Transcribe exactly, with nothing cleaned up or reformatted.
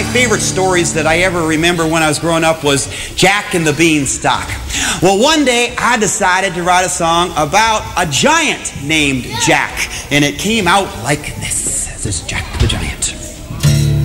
my favorite stories that I ever remember when I was growing up was Jack and the Beanstalk. Well, one day I decided to write a song about a giant named Jack, and it came out like this. This is Jack